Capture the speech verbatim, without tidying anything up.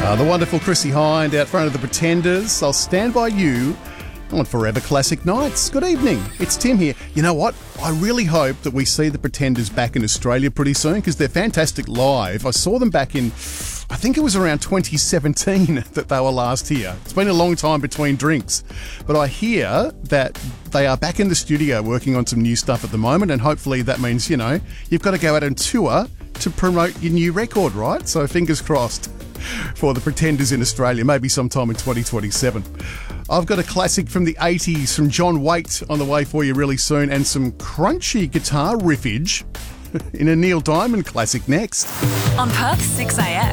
Uh, the wonderful Chrissie Hynde out front of the Pretenders. I'll stand by you on Forever Classic Nights. Good evening. It's Tim here. You know what? I really hope that we see the Pretenders back in Australia pretty soon because they're fantastic live. I saw them back in, I think it was around twenty seventeen that they were last here. It's been a long time between drinks. But I hear that they are back in the studio working on some new stuff at the moment, and hopefully that means, you know, you've got to go out and tour to promote your new record, right? So fingers crossed for the Pretenders in Australia, maybe sometime in twenty twenty-seven. I've got a classic from the eighties from John Waite on the way for you really soon, and some crunchy guitar riffage in a Neil Diamond classic next. On Perth six A M.